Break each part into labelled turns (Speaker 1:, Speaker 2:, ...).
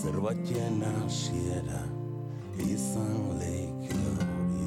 Speaker 1: zerbaiten hasiera izan leike hori.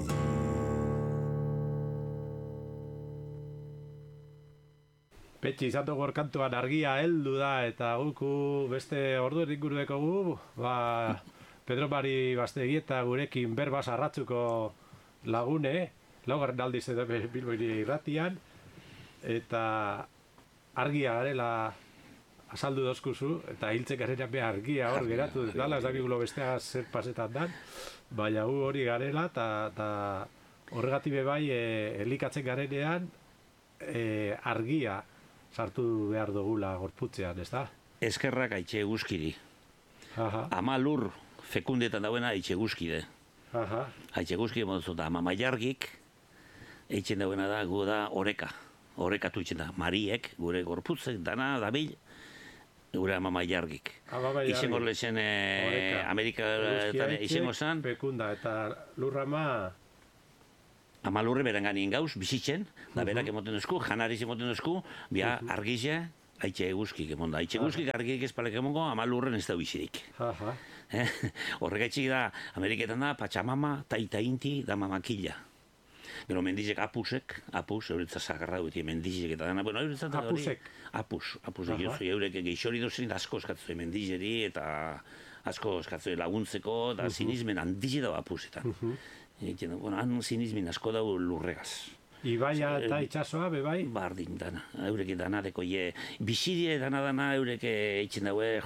Speaker 2: Petxi, izan dugu kantuan argia heldu da, eta guku beste orduen ingurueko gu, Pedro Mari Bastegi eta gurekin berbaz arratzuko lagune, laugarren aldiz edo Bilboiri irratian, eta argia garela azaldu dozkuzu, eta hiltzen garenean be argia hor geratu dela, ez dakigulo bestea zer pasetan dan, baina gu hori garela, eta horregatik bai elikatzen garenean argia sartu behar dugula gorputzean, ez da?
Speaker 3: Eskerrak aitxe guzkiri. Ama lur fekundetan dauena aitxe guzkide. Aitxe guzkide moduzu da, ama maiargik, eitzen dauena da, gu da oreka. Orekatu itzen da, mariek, gure gorputzek, dana, dabil, gure ama maiargik. Izengo lezen Amerika izengo zan.
Speaker 2: Pekunda, eta lurrama...
Speaker 3: Ama lurre beran ganien gauz, bizitzen, da berak emoten duzku, janariz emoten duzku, bia argize, aitxe eguzkik emonda. Aitxe eguzkik argik espalek emongo, ama lurren ez da bizirik. Horregaitxik da, Ameriketan da, Pachamama, Taita-inti, da mamakilla. Gero mendizek apusek, euretzat zagarra dueti mendizek eta dana, bueno, euretzat
Speaker 2: apusek?
Speaker 3: Apusek, eurek geixori dozen, asko eskatzue mendizeri eta asko eskatzue laguntzeko, da sinizmen handizi dago apusetan. Bueno, han sinizmen asko dago lurregaz.
Speaker 2: Ibaia eta itxasoa, bebai?
Speaker 3: Bardin, dana, eurek dana deko, bizidie dana eurek eitzen daue,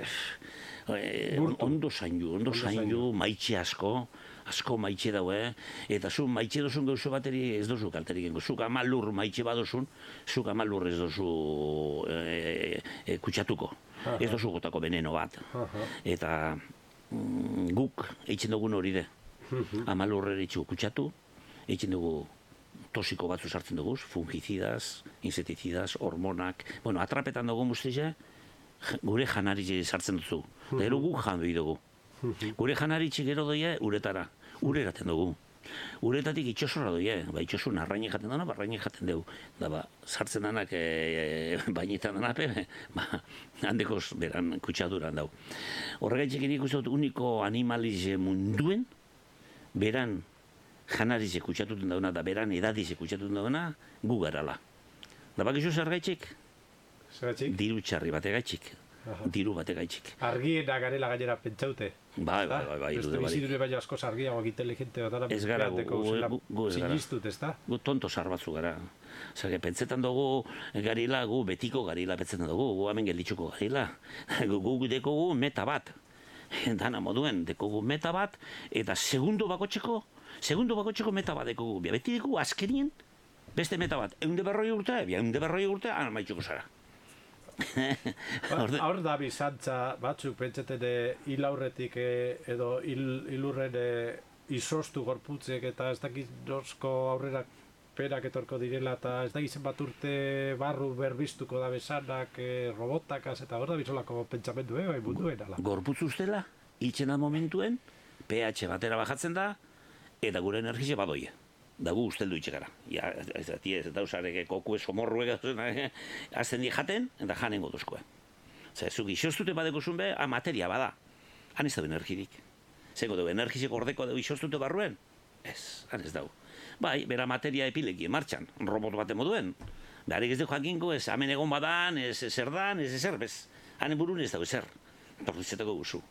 Speaker 3: ondo zaindu, maitxe asko maitxe daue, eta zu maitxe dozun gauzo bateri ez dozu kalterik gengo. Zuk ama lur maitxe badozun, zuk ama lur ez dozu kutsatuko. Ez dozu gotako veneno bat. Eta guk eitzen dugun hori de. Ama lurreri txu kutsatu, eitzen dugu tosiko batzu sartzen dugu, fungicidas, inseticidas, hormonak, bueno, atrapetan dugu muztize, gure janaritxe sartzen duzu. Da ero guk jan dugu. Gure janaritxe gero doia uretara, ure eraten dugu. Uretatik itxosorra doia, itxosun arraine jaten dana, arraine jaten dugu. Da sartzen danak bainetan danape, handekoz beran kutsaduran dau. Horregaitxek nik uste dut uniko animalize munduen, beran janarize kutsatuten dauna, da beran edadize kutsatuten dauna, gu garala. Da bakizu zer gaitxik? Diru txarri bate gaitxik. Diru bate gaitxik.
Speaker 2: Argiena garela gainera pentsaute.
Speaker 3: Bai.
Speaker 2: Beste bizidure baina asko argiagoak inteligente bat
Speaker 3: ez gara, gu ez gara.
Speaker 2: Sinistut, ez da?
Speaker 3: Gu tonto sarbatzu gara. Zage, pentsetan dugu garila, gu betiko garila pentsetan dugu, gu hemen gelditzuko garila. Gu dekogu meta bat. Dana moduen, dekogu meta bat, eta segundo bakotxeko meta bat dekogu. Beti dekogu azkenien, beste meta bat. 140 urte, maitxuko zara.
Speaker 2: Hor da bizantza batzuk pentsaten hil aurretik edo hilurren izostu gorputzek eta ez dakit dozko aurrera perak etorko direla eta ez dakit zenbat urte barru berbiztuko da besanak robotakaz eta hor da bizolako pentsamendu bai munduen ala.
Speaker 3: Gorputz ustela, hiltzen da momentuen, pH batera bajatzen da eta gure energize badoia. Da gu usteldu itxegara. Ez da usarek koku somorruek azten di jaten, eta janengo duzkoa. Zuk isostute badeko zun be, materia bada. Han ez dago energirik. Zeko dugu, energizek ordeko dugu isostute barruen? Ez, han ez dago. Bai, bera materia epileki, martxan, robot bate moduen. Beharik ez dugu jakinko, ez hemen egon badan, ez zer dan, ez ezer, bez. Han burun ez dago ezer. Torrizetako guzu.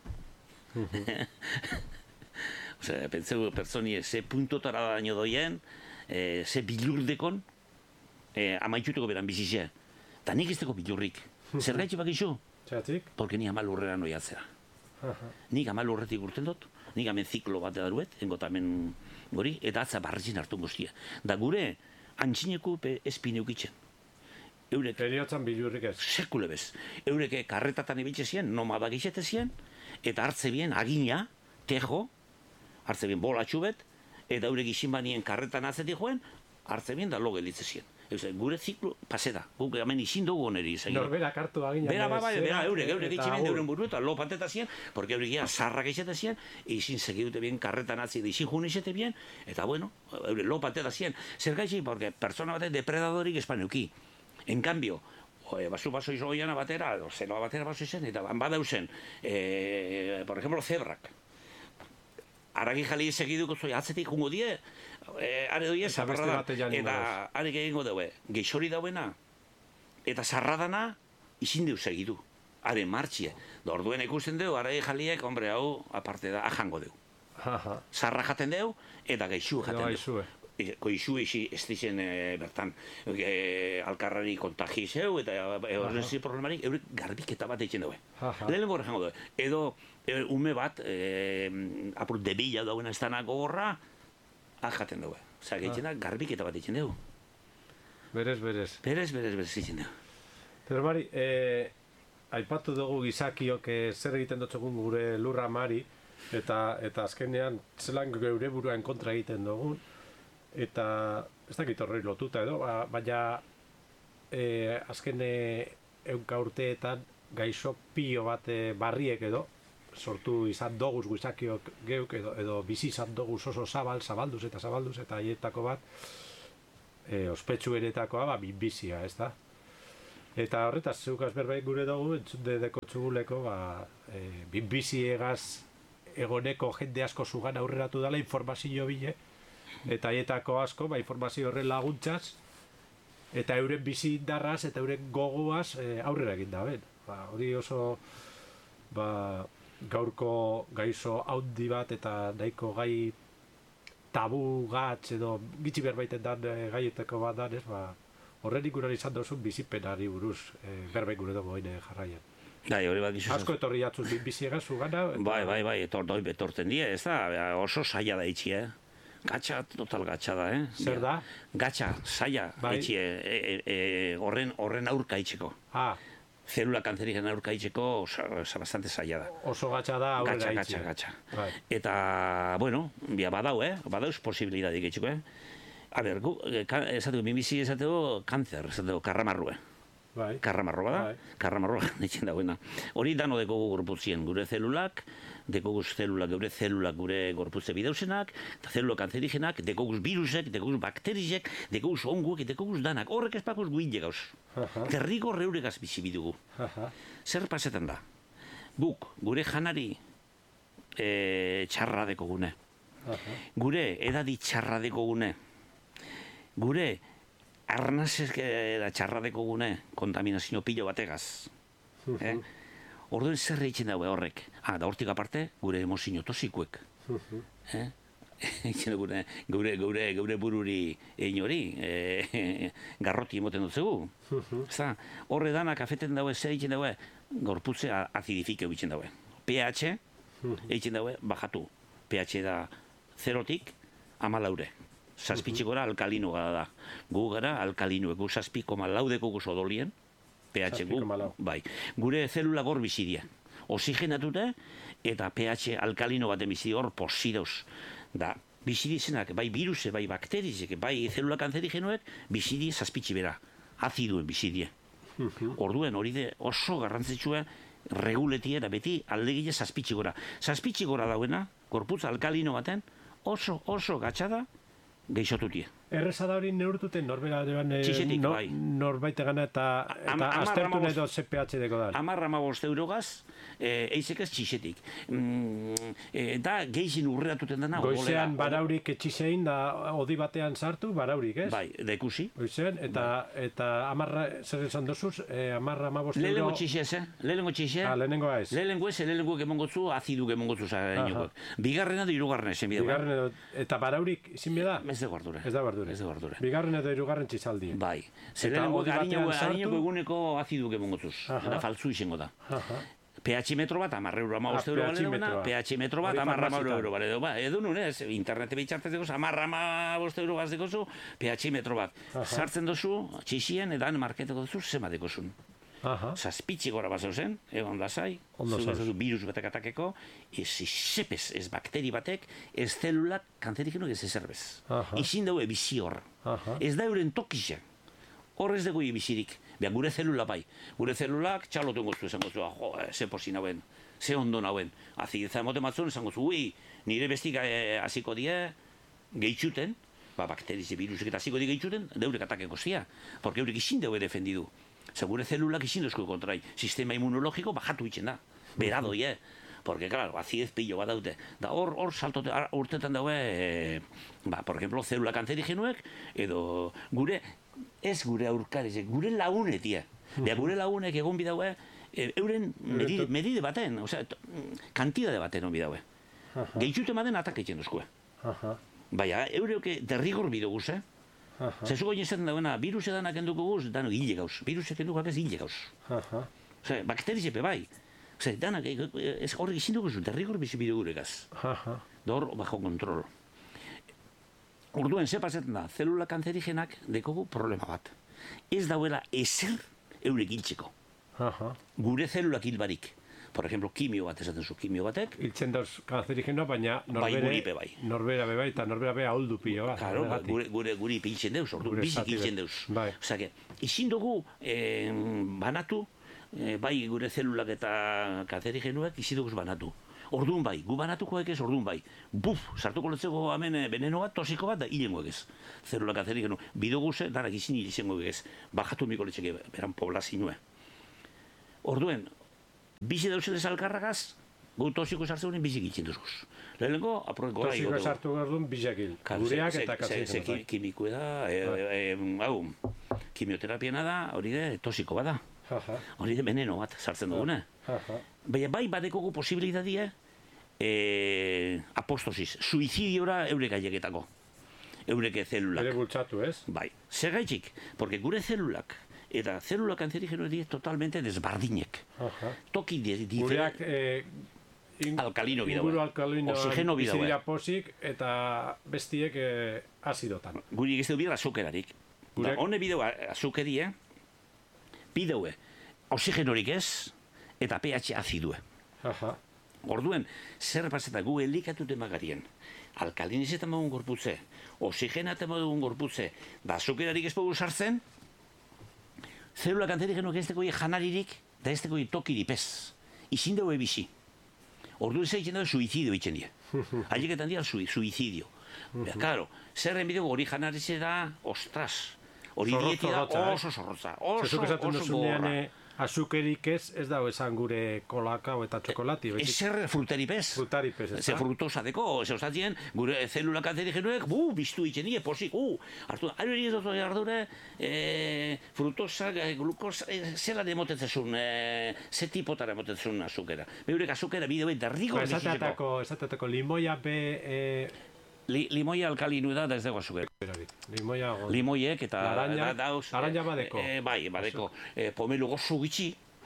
Speaker 3: Pentseu pertsoni ze puntotara daño doien, ze bilurdekon, amaituteko beran bizizea. Ta nik ez teko bilurrik. Zer gaitxe bakizu?
Speaker 2: Txatik?
Speaker 3: Porque ni ama lurrera noiatzea. Nik ama lurretik urten dut, nik hemen ziklo bat edaruet, engot hemen gori, eta atza barrizin hartu guztia. Da gure, antxineko espine ukitzen.
Speaker 2: Eriotzan bilurrik ez?
Speaker 3: Sekule bez. Eureke karretatan ebitxe zien, nomadak izete zien, eta hartze bien agina, tejo, hartze bien bolatxu bet, eta eurek izin banien karretan atzetik joen, hartze bien da lo gelitze zien. Gure ziklo, pase da, guk hemen izin dugu oneri.
Speaker 2: Norberak hartu agina.
Speaker 3: Bera, eurek itximen euren buru eta lo pateta zien, porque eurek ia zarrak izete zien, izin segidute bien karretan atzi, izin jun izete bien, eta bueno, eurek lo pateta zien. Zer gaitxik, porque persona batek depredadorik espaneuki. En cambio, baso izoiana batera, zeloa batera baso izen, eta badauzen, por ejemplo, zebrak. Aragi jali segiduko zoi, atzetik jungo die, are doie, zaparra da, eta are egingo daue, geixori dauena, eta zarradana, izin deu segidu, are martxie. Da orduen ikusten deu, aragi jaliek, hombre, hau, aparte da, ajango deu. Zarra jaten deu, eta geixu jaten deu. Koizu ez dizen bertan alkarrari kontagi zeu, eta horrenzi problemarik, eurek garbiketa bat eitzen daue. Lehenengo horregango daue. Edo ume bat, apur debila dauen ez dana gogorra, jaten daue. Osa, geitzen da, garbiketa bat eitzen dugu.
Speaker 2: Berez.
Speaker 3: Berez eitzen dugu.
Speaker 2: Pero Mari, aipatu dugu gizakiok zer egiten dutxegun gure lurra Mari, eta azkenean zelan geure buruan kontra egiten dugun, eta ez dakit horrei lotuta edo, baina azken 100 urteetan gaixo pio bat barriek edo sortu izan doguz gizakiok geuk edo bizi izan doguz oso zabalduz eta haietako bat ospetsu eretakoa minbizia, ez da? Eta horretaz, zeukaz berbait gure dugu, entzunde deko txuguleko, minbiziegaz egoneko jende asko zugan aurreratu dela informazio bile, eta haietako asko, informazio horren laguntzaz, eta euren bizi indarraz eta euren gogoaz aurrera egin da ben. Hori oso gaurko gaizo haundi bat eta nahiko gai tabu gatz edo gitzi berbaiten dan gaietako bat dan, horren ikunan izan dozun bizipenari buruz berbait gure dugu jarraian.
Speaker 3: Hori bat gizu.
Speaker 2: Asko etorri jatzuz minbiziegaz zugana.
Speaker 3: Bai, etorten die, ez da, oso saia da itxi, Gatxa, total gatxa da,
Speaker 2: Zer da?
Speaker 3: Gatxa, saia, itxi, horren aurka itxeko. Zelula kanzerigen aurka itxeko, bastante saia da.
Speaker 2: Oso gatxa da aurrera itxi.
Speaker 3: Gatxa. Eta, bueno, badauz posibilidadik itxeko, A ber, esateko, minbizi esateko, kanzer, esateko, karramarrua. Karramarro bada, karramarroa ditzen dagoena. Hori dano dekogu gorputzien, gure zelulak, dekoguz zelulak, gure gorputze bidauzenak, eta zelula kanzerigenak, dekoguz virusek, dekoguz bakterizek, dekoguz onguek, dekoguz danak. Horrek espakuz guinde gauz. Terrigo reuregaz bizi bidugu. Zer pasetan da? Guk, gure janari txarra dekogune. Gure edadi txarra dekogune. Gure arnazek txarradeko gune, kontaminazio pilo bategaz. Orduen zer egiten daue horrek. Da hortik aparte, gure emozio tosikuek. Gure bururi egin hori, garroti emoten dut zegu. Horre danak afeten daue, zer egiten daue, gorputze azidifike egiten daue. pH egiten daue, bajatu. pH da 0-tik 14. Zazpitxe gora alkalino gara da. Gu gara alkalinoek, gu 7,4 dekogu odolien, pH gu, bai. Gure zelula gor bizidea. Oxigenatute eta pH alkalino baten bizidea hor posidauz. Da, bizidizenak, bai viruse, bai bakterizek, bai zelula kanzerigenoek, bizidea zazpitxe bera. Aziduen bizidea. Orduen hori de oso garrantzitsua reguletia eta beti aldegile zazpitxe gora. Zazpitxe gora dauena, gorputz alkalino baten, oso gatxada, geixotutie.
Speaker 2: Erreza da hori neurtuten norbera norbaite gana eta aztertu nahi dut CPH deko da.
Speaker 3: 10-15 eurogaz, eizek ez txixetik. Da geixin urreatuten dena.
Speaker 2: Goizean baraurik etxisein da odi batean sartu, baraurik, ez?
Speaker 3: Bai, da ikusi.
Speaker 2: Goizean, eta amarra, zer esan dozuz, 10-15 euro...
Speaker 3: Lehenengo txixez, Lehenengo txixez.
Speaker 2: Lehenengo ez.
Speaker 3: Lehenengo emongotzu, aziduk emongotzu zainokoak. Bigarrena da hirugarren ezen bidea.
Speaker 2: Bigarrena eta baraurik izin bida?
Speaker 3: Ez da guardure.
Speaker 2: Ez da guardure. Bigarren edo hirugarren txizaldi.
Speaker 3: Bai. Lehenengo harineko eguneko aziduk emongotzuz. Eta faltzu izango da. pH metro bat, 10 euro, 15 euro bale, pH metro bat, 10 euro bale. Edo nun, internete bitxartez dekoz, 10-15 euro dekozu, pH metro bat. Sartzen dozu, txixien, edan marketeko dozu, zema dekozun. Zazpitzi gora bat zeuzen, egon da zai, zuzu virus batek atakeko, ez bakteri batek, ez zelulak kanzerigenok ez ezerbez. Izin daue bizi hor. Ez da euren tokizia. Hor ez dugu bizirik. Beha, gure zelula bai. Gure zelulak txalotu engoztu esan gozu, ze posi nauen, ze ondo nauen. Azideza emote matzun esan gozu, nire bestik hasiko die, gehitxuten, bakterize virusek eta hasiko die gehitxuten, deurek atakeko zia. Porque eurek izin daue defendidu. Ze gure zelulak izin duzko kontrai, sistema immunologiko bajatu itzen da, beradoi, porque, claro, aziez pillo bat daute. Da hor urtetan daue, por ejemplo, zelula kanzerigenuek, edo gure, ez gure aurkarizek, gure lagunetia. Gure lagunek egon bidaue, euren medide baten, osea, kantidade baten on bidaue. Gehitxute maden atak eitzen duzkue. Baina, eureuke derrigor bidoguz, Zezuko izaten dauena, virus edanak enduko guz, dano hile gauz. Virusek endukak ez hile gauz. Ose, bakterizepe bai. Ose, danak, horrek izin dugu zu, derrigor bizi bidegurekaz. Dor, bajo kontrol. Orduen, ze pasetan da, zelula kanzerigenak dekogu problema bat. Ez dauela ezer eurek hiltzeko. Gure zelulak hilbarik. Por ejemplo, kimio bat esaten zu, kimio batek.
Speaker 2: Hiltzen dauz kanzerigenoa, baina norbera bebai, eta norbera beha holdu pilo bat.
Speaker 3: Claro, guri piltzen deuz, ordu bizik hiltzen deuz. Osea, izin dugu banatu, bai gure zelulak eta kanzerigenuak izin dugu banatu. Orduan bai, gu banatukoek ez, orduan bai. Buf, sartuko letzeko hemen veneno bat, tosiko bat, da hilengoek ez. Zelula kanzerigenu, bidoguze, danak izin hilzengoek ez. Bajatu miko letzeke, beran poblazinue. Orduen, bizi dauzela alkarragaz, gu tosiko sartzen honen bizik itzen duzguz. Lehenengo, aproeko gara
Speaker 2: tosiko sartu gardun bizakil. Gureak eta kanzerigenuak.
Speaker 3: Kimiko da, kimioterapiena da, hori de tosiko bada. Hori de veneno bat sartzen dugune. Baina bai badekogu posibilitatea apostosis, suizidiora eurek aieketako. Eureke zelulak.
Speaker 2: Ere bultzatu, ez?
Speaker 3: Bai. Zer gaitxik? Porque gure zelulak eta zelula kanzerigeno die totalmente desbardinek. Toki
Speaker 2: gureak
Speaker 3: alkalino bidau.
Speaker 2: Inguru alkalino
Speaker 3: oxigeno bidau.
Speaker 2: Bizidira posik eta bestiek azidotan.
Speaker 3: Guri egizte bidea azukerarik. Hone bideu azukerie, bideue oxigenorik ez, eta pH azidue. Orduen, zer paseta gu elikatute magarien, alkalinizetan magun gorputze, oxigenaten magun gorputze, da azukerarik ez pogu sartzen, zelula kanzerigenok ez dekoi janaririk, da ez dekoi tokiripez. Izin daue bizi. Ordu ez egiten daue suizidio itzen die. Haieketan dira suizidio. Claro, zerren bideo hori janarize da, ostras, hori dieti da oso zorrotza, oso gorra.
Speaker 2: Azukerik ez dago esan gure kolakao eta txokolati.
Speaker 3: Ezer fruteripez.
Speaker 2: Frutaripez, ez da?
Speaker 3: Ze frutosa deko, ze ostatien, gure zelula kanzerigenuek, biztu itzen die, posik, hartu, ari ez dut ardure, frutosa, glukosa, zela demotetzezun, ze tipotara demotetzezun azukera. Beurek azukera bideo eta rigor bizitzeko.
Speaker 2: Esatetako limoia be...
Speaker 3: Limoia alkalinu da ez dago azukera. Limoiek eta...
Speaker 2: Laranja badeko.
Speaker 3: Bai, badeko. Pomelu gozo gitxi.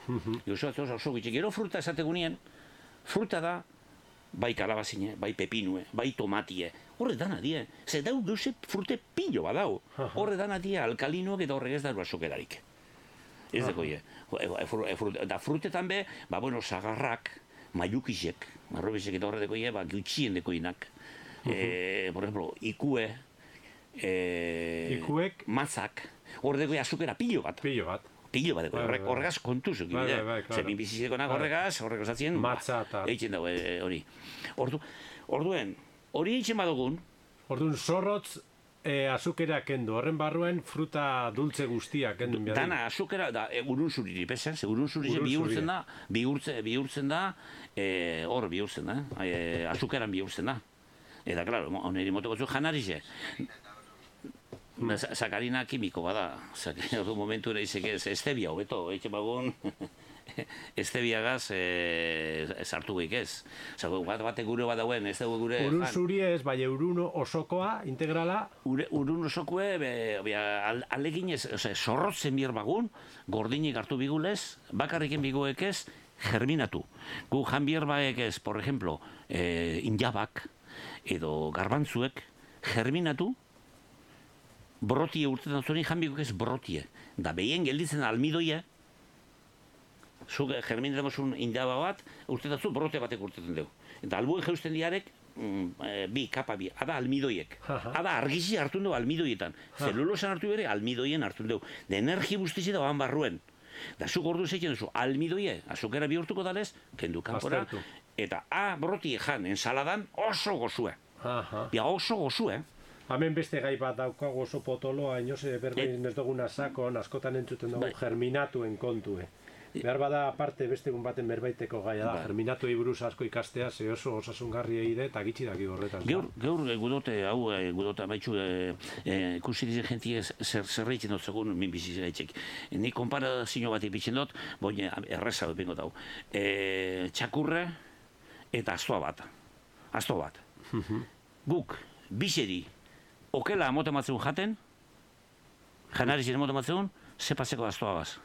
Speaker 3: Oso gitxi. Gero fruta esategunien, fruta da, bai kalabazine, bai pepinue, bai tomatie. Horre dana die. Ze dau duze frute pillo badau. Horre dana die alkalinuak eta horrek ez daru azukerarik. Ez dako ie. Da frutetan be, zagarrak, maiukizek, marrobizek eta horre dako ie, gutxien dako inak. Por ejemplo, ikue, mazak, horre deko azukera pilo bat. Pilo bat, horregaz kontuzuk. Zemin bizizekonak horregaz osatzen, eitzen dago hori. Orduen, hori eitzen badugun.
Speaker 2: Orduen, zorrotz azukera kendu, horren barruen fruta dulce guztia kendu.
Speaker 3: Dana azukera, urun zuriri, pesa, urun zuriri bihurtzen da, hor bihurtzen da, azukeran bihurtzen da. Eta, klaro, oneri motoko zu janarize. Sakarina kimiko bada. Ordu momentu ere izek ez, estebia hobeto, eitzen bagun, estebiagaz sartu geik ez. Bate gure bat dauen, ez dugu gure...
Speaker 2: Urun zuri ez, bai urun osokoa, integrala?
Speaker 3: Urun osokoe, alegin ez, zorrotzen bier bagun, gordinik hartu bigulez, bakarriken biguek ez, germinatu. Gu jan bier baek ez, por ejemplo, injabak, edo garbantzuek germinatu, brotie urtetan zuen janbikok ez brotie. Da behien gelditzen almidoia, zuk germinatamozun indaba bat, urtetan zu brote batek urtetan dugu. Eta albuen jeusten diarek, ada almidoiek. Ada argizi hartun dugu almidoietan. Zelulosan hartu bere, almidoien hartun dugu. De energi guztizi da oan barruen. Da zuk ordu zeitzen duzu, almidoie, azukera bihurtuko dalez, kendu kanpora, eta brotie jan, ensaladan oso gozue. Oso gozue.
Speaker 2: Hemen beste gai bat daukagu oso potoloa, inoze berbein ez duguna sakon, askotan entzuten dugu germinatuen kontue. Behar bada aparte beste egun baten berbaiteko gaia da, germinatuei buruz asko ikastea, ze oso osasungarri egide eta gitxi daki horretan.
Speaker 3: Gaur gudote baitxu, ikusi dizen jentie zerreitzen dut segun min bizizera etxek. Ni konparazio bat ipitxen dut, boi erreza dut bengo dau. Txakurre eta astoa bat. Guk, biseri, okela amotematzeun jaten, janarizien amotematzeun, zepazeko astoa baz.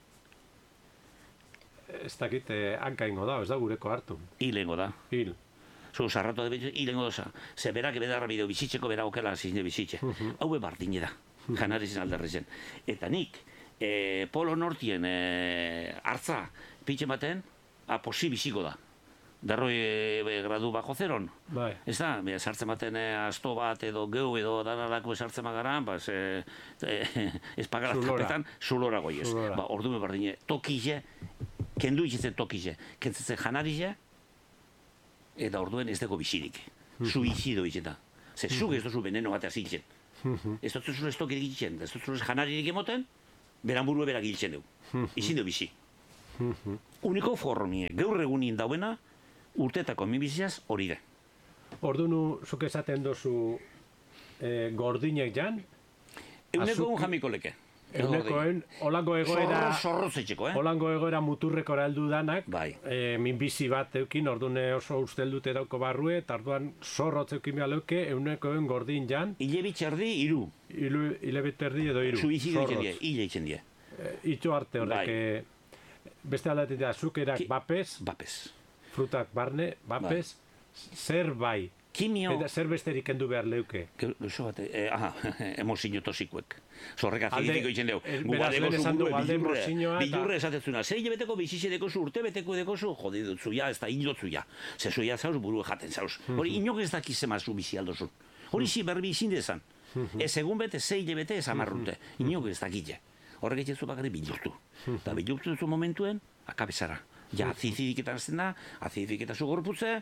Speaker 2: Ez dakit, hanka ingo da, ez da gureko hartu.
Speaker 3: Hilengo da.
Speaker 2: Hil.
Speaker 3: Zu sarratu da hilengo doza. Ze berak bedarra bideo bizitzeko bera okela zizne bizitze. Hau bardine da, janarizien alderrezen. Eta nik, polo nortien hartza pitxe baten, posi biziko da. Berroi gradu bajo zeron.
Speaker 2: Bai.
Speaker 3: Ez da, sartzen baten asto bat edo geu edo danalako sartzen magaran, ez pagarat kapetan, zulora goiez. Ordu me bardine, tokize, kendu itxetzen tokize, kentzetzen janarize, eta orduen ez dago bizirik. Zu izido itxeta. Ze zuk ez dozu veneno bat azitzen. Ez dut zuen estokik egiten, ez dut zuen janaririk emoten, beran burue berak hiltzen dugu. Izin du bizi. Uniko forronie, gaur egunin dauena, urtetako minbiziaz hori da.
Speaker 2: Ordunu, zuk esaten dozu gordinek jan?
Speaker 3: Euneko jamiko leke.
Speaker 2: Eunekoen, holango egoera...
Speaker 3: Zorrozetxeko,
Speaker 2: Holango egoera muturrekora heldu danak,
Speaker 3: bai.
Speaker 2: Minbizi bat eukin, ordune oso usteldute dauko barrue, eta orduan zorrotz eukin behar leuke, eunekoen gordin jan...
Speaker 3: Ile bitxerdi, iru.
Speaker 2: Ile bitxerdi edo iru.
Speaker 3: Zu izidu itzen die.
Speaker 2: Itxo arte horrek, beste aldatik da, zukerak bapez, frutak barne, bapez, zer bai.
Speaker 3: Kimio...
Speaker 2: Eta zer besterik kendu behar leuke.
Speaker 3: Gauzo bat, emozio tosikuek. Zorrek azidiko itzen leu.
Speaker 2: Beraz, lehen esan du, alde emozioa eta...
Speaker 3: Bildurre esatetzuna, zei beteko bizize dekozu, urte beteko dekozu, jodi dutzu ja, ez da indotzu ja. Zezu ja zauz, buru jaten zauz. Hori, inok ez dakiz emazu bizi aldozun. Hori zi berbi izin dezan. Ez egun bete, zei bete, ez amarrute. Inok ez dakitze. Horrek etxezu bakarri bildurtu. Eta bildurtu duzu momentuen, akabezara. Ja, azidiketan azten da, azidiketazu gorputze,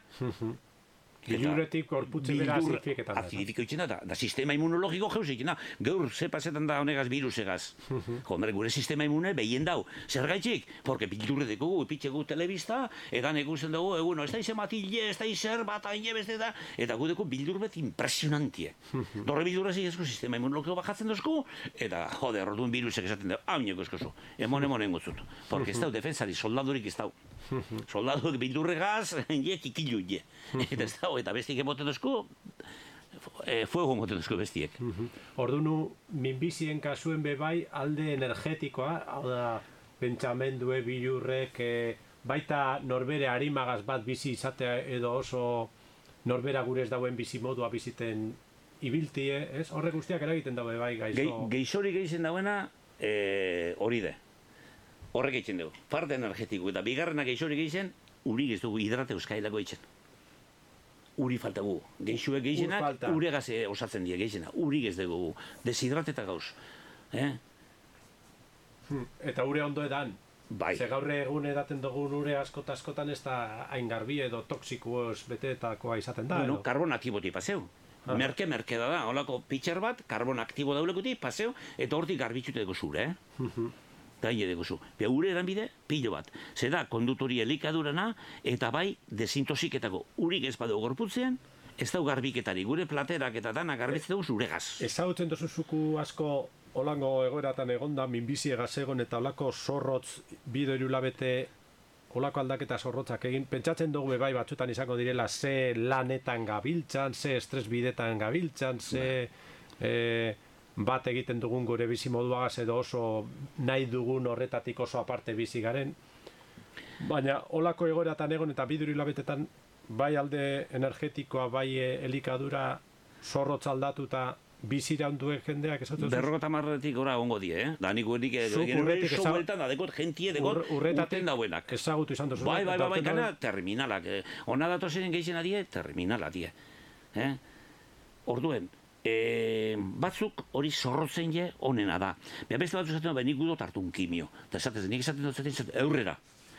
Speaker 2: Biluretik gorputze bera azidiketan da.
Speaker 3: Azidifiko da sistema immunologiko jauzik, gaur zepazetan da honegaz virusegaz. Hombre, gure sistema immune behien dau. Zer gaitxik? Porque bildurre dekogu, epitxegu telebista, edan ekusten dugu, ez da ize matile, ez da izer bat aine beste da, eta gu deku bildurbet impresionantie. Dorre bildurre zigezko sistema immunologiko bajatzen dozku, eta jode, orduen virusek esaten dugu, hauneko eskozu, emon engotzut. Porque ez dau defensari, soldadurik ez dau. Soldaduek bildurregaz, tikilu, eta ez dau, eta bestik emoten dozku, fuego emoten dozku bestiek.
Speaker 2: Ordunu, minbizien kasuen bebai alde energetikoa, hau da, pentsamendue, bilurrek, baita norbere harimagaz bat bizi izatea edo oso norbera gure ez dauen bizi modua biziten ibiltie, ez? Horrek guztiak eragiten daue bai gaizo.
Speaker 3: Geizori geizen dauena hori de. Horrek eitzen dugu. Parte energetiko eta bigarrenak geixorik eitzen, urik ez dugu hidrate euskailako eitzen. Uri falta gu. Geixuek geixenak, uregaz osatzen die geixena. Urik ez dugu. Deshidrateta gauz.
Speaker 2: Eta ure ondo edan.
Speaker 3: Bai.
Speaker 2: Ze gaur egun edaten dugun ure askotan ez da hain garbi edo toksikoz beteetakoa izaten da.
Speaker 3: Bueno, karbon aktiboti paseu. Merke da, holako pitxer bat, karbon aktibo daulekuti, paseu, eta hortik garbitxute dugu zure, Gaine dekozu. Ure eranbide, pilo bat. Zeda, kondutori elikadurana, eta bai, desintosiketako urik ez badu gorputzean, ez dau garbiketari. Gure platerak eta dana garbitzen dugu zuregaz.
Speaker 2: Ezagutzen dozuzuku asko holango egoeratan egonda, minbizi egaz egon eta holako zorrotz bido irulabete holako aldaketa zorrotzak egin. Pentsatzen dugu bai batzutan izango direla ze lanetan gabiltzan, ze estres bidetan gabiltzan, ze... bat egiten dugun gure bizi moduagaz edo oso nahi dugun horretatik oso aparte bizi garen. Baina holako egoeratan egon eta bidur hilabetetan bai alde energetikoa, bai elikadura zorrotz aldatuta bizira onduen jendeak esatzen zuz?
Speaker 3: 50 gora ongo die, Da nik guenik bueltan da dekot jentie dekot urten dauenak.
Speaker 2: Ezagutu izan duzu.
Speaker 3: Bai, gana terminalak. Ona datozen geixen adie, terminala die. Orduen, batzuk hori zorrotzen onena da. Beste batzu esaten nik gudot hartun kimio. Eta esaten nik esaten dut eurrera.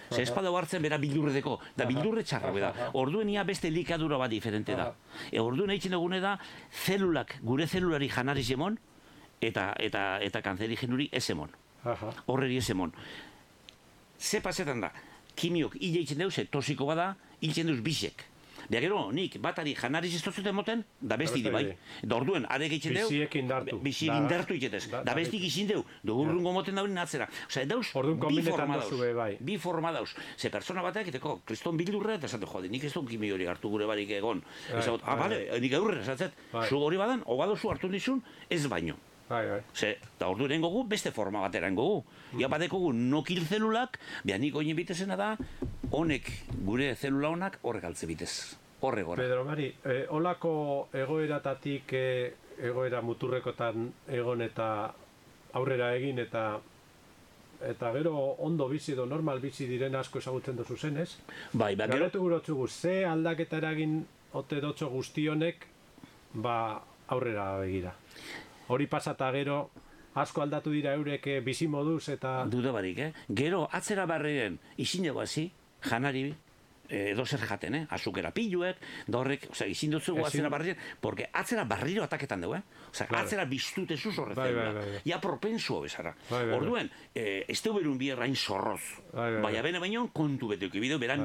Speaker 3: Ze espada hartzen bera bildurredeko, da bildurre txarra da. Orduen ia beste likadura bat diferente da. Orduen eitzen dugune da, gure zelulari janariz emon, eta kanzerigenuri ez emon. Horreri ez emon. Ze pasetan da, kimiok hile eitzen deuz, tosiko bada, hiltzen deuz bisek. Bea gero, nik batari janariz ez tozuten moten, da besti di bai. Da orduen, arek eitzen deu, bisiek indartu itzetez. Da bestik izin deu, dugurrungo moten dauen atzera. Osea, dauz, bi forma dauz. Ze persona batek, eteko, kriston bildurre, eta esate, jode, nik ez dut kimi hori hartu gure barik egon. Bale, nik aurre, esatzet, zu hori badan, obadozu hartu nizun, ez baino. Ze, da ordu erengogu, beste forma bat erengogu. Ia badekogu nokil zelulak, beha nik oinen bitezena da, honek, gure zelula honak, horrek altze bitez. Horre gora.
Speaker 2: Pedro Mari, holako egoeratatik, egoera muturrekotan egon eta aurrera egin eta gero ondo bizi edo normal bizi diren asko ezagutzen dozu zenez.
Speaker 3: Bai, gero...
Speaker 2: Garetu gurotzugu, ze aldaketa eragin ote dotxo guztionek, aurrera begira. Hori pasata gero, asko aldatu dira eurek bizi moduz eta...
Speaker 3: Duda barik, Gero, atzera barriren, izin dugu hazi, janari, edo zer jaten, azukera piluek, da horrek, izin dutzugu atzera barriren, porque atzera barriro ataketan dugu, atzera biztutezuz horretzen. Ja propensuo bezara. Orduen, ez du berun bierrain zorroz. Baina bene baino kontu betuki bideu, beran